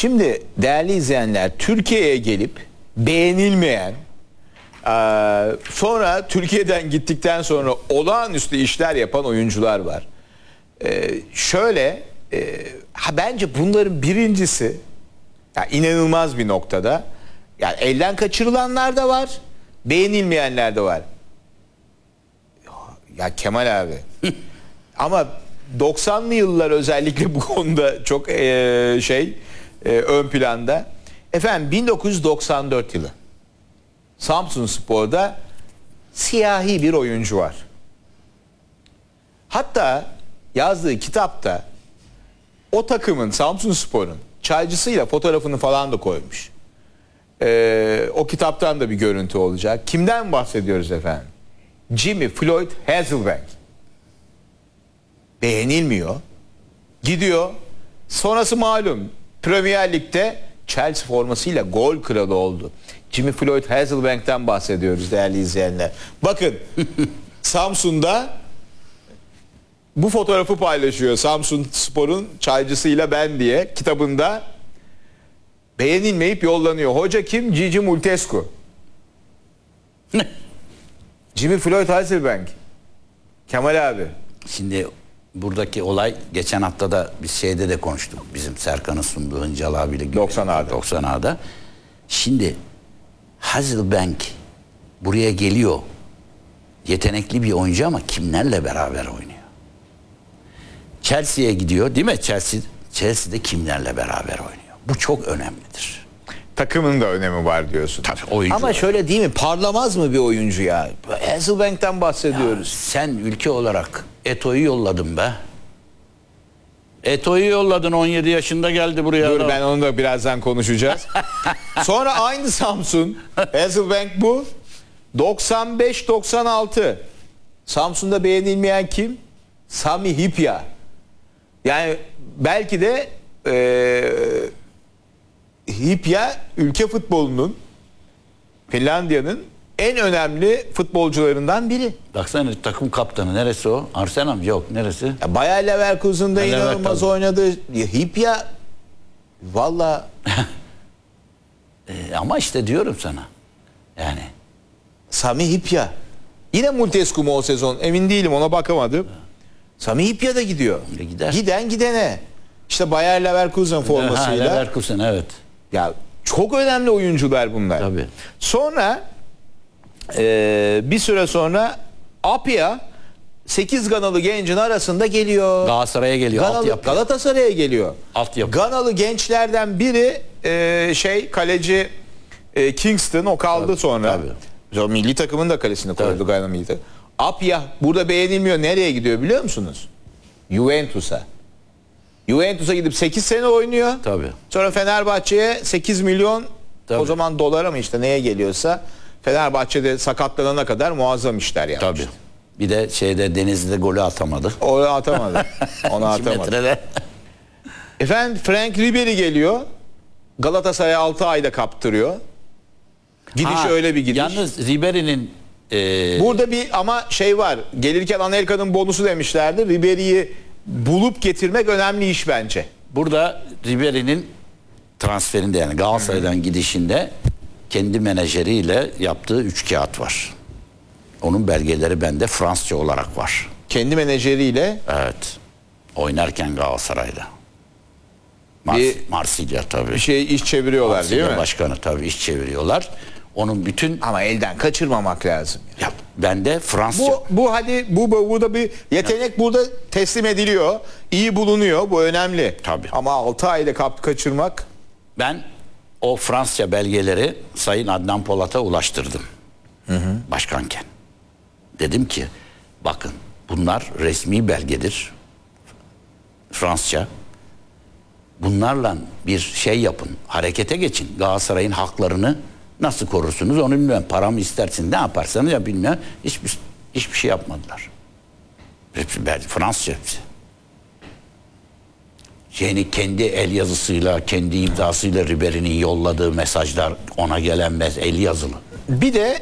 Şimdi değerli izleyenler, Türkiye'ye gelip beğenilmeyen, sonra Türkiye'den gittikten sonra olağanüstü işler yapan oyuncular var. Bence bunların birincisi, ya inanılmaz bir noktada, yani elden kaçırılanlar da var, beğenilmeyenler de var. Ya Kemal abi ama 90'lı yıllar özellikle bu konuda çok ön planda. Efendim 1994 yılı Samsunspor'da siyahi bir oyuncu var. Hatta yazdığı kitapta o takımın, Samsunspor'un çaycısıyla fotoğrafını falan da koymuş. O kitaptan da bir görüntü olacak. Kimden bahsediyoruz efendim? Jimmy Floyd Hasselbank. Beğenilmiyor. Gidiyor. Sonrası malum. Premier Lig'de Chelsea formasıyla gol kralı oldu. Jimmy Floyd Hasselbank'ten bahsediyoruz değerli izleyenler. Bakın Samsun'da bu fotoğrafı paylaşıyor. Samsunspor'un çaycısıyla ben diye kitabında. Beğenilmeyip yollanıyor. Hoca kim? Gigi Multescu. Jimmy Floyd Hasselbank. Kemal abi. Şimdi buradaki olay geçen hafta da biz şeyde de konuştuk. Bizim Serkan'ın sunduğu Hıncal abiyle. 90'a'da. 90'a'da. Şimdi Hasselbank buraya geliyor. Yetenekli bir oyuncu ama kimlerle beraber oynuyor? Chelsea'ye gidiyor değil mi? Chelsea'de kimlerle beraber oynuyor? Bu çok önemlidir. Takımın da önemi var diyorsun. Tabii, oyuncu. Ama şöyle değil mi? Parlamaz mı bir oyuncu ya? Hasselbank'ten bahsediyoruz. Ya sen ülke olarak Eto'yu yolladın be. Eto'yu yolladın, 17 yaşında geldi buraya. Dur ben onu da birazdan konuşacağız. Sonra aynı Samsun. Hasselbank bu. 95-96. Samsun'da beğenilmeyen kim? Sami Hyypiä. Yani belki de Hyypiä ülke futbolunun, Finlandiya'nın en önemli futbolcularından biri. Baksana takım kaptanı neresi o? Arsenal yok neresi? Ya Bayer Leverkusen'da Bayer inanılmaz Leverkusen. oynadı. Hyypiä valla Ama işte diyorum sana. Yani Sami Hyypiä. Yine Multescu mu o sezon? Emin değilim, ona bakamadım. Sami Hyypiä de gidiyor. Gider. Giden gidene. İşte Bayer Leverkusen formasıyla. Leverkusen evet. Ya çok önemli oyuncular bunlar. Tabii. Sonra bir süre sonra Apia 8 Ganalı gencin arasında geliyor. Galatasaray'a geliyor. Galatasaray'a geliyor. Altyapı. Ganalı gençlerden biri kaleci Kingston, o kaldı Tabii, sonra. tabii. O milli takımın da kalesini koydu Gana milli takım. Apia burada beğenilmiyor. Nereye gidiyor biliyor musunuz? Juventus'a. Juventus'a gidip 8 sene oynuyor. Tabii. Sonra Fenerbahçe'ye 8 milyon, Tabii. o zaman dolara mı işte neye geliyorsa, Fenerbahçe'de sakatlanana kadar muazzam işler yapmış. Tabii. Bir de Denizli'de golü atamadı. Onu atamadı. Onu 2 atamadı. metrede. Efendim Frank Ribery geliyor. Galatasaray'a 6 ayda kaptırıyor. Gidiş öyle bir gidiş. Yalnız Ribery'nin Burada bir ama var. Gelirken Anelka'nın bonusu demişlerdi. Ribery'i bulup getirmek önemli iş bence. burada Ribery'nin transferinde yani Galatasaray'dan gidişinde kendi menajeriyle yaptığı 3 kağıt var. Onun belgeleri bende Fransızca olarak var. Kendi menajeriyle Evet. Oynarken Galatasaray'da. Marsilya tabii. bir iş çeviriyorlar Marsilya değil mi? başkanı tabii iş çeviriyorlar. Onun bütün Ama elden kaçırmamak lazım. ya bende Fransızca. Bu da bir yetenek, burada teslim ediliyor. İyi bulunuyor. Bu önemli. Tabii. Ama 6 ayda kaçırmak. Ben o Fransızca belgeleri Sayın Adnan Polat'a ulaştırdım. Başkanken. Dedim ki bakın bunlar resmi belgedir. Fransızca. Bunlarla bir şey yapın. Harekete geçin. Galatasaray'ın haklarını nasıl korursunuz onu bilmiyorum. Paramı istersiniz, ne yaparsanız ya bilmiyorum. Hiçbir şey yapmadılar. Fransızca hepsi. Yani kendi el yazısıyla, kendi imzasıyla Ribery'nin yolladığı mesajlar, ona gelen el yazılı. Bir de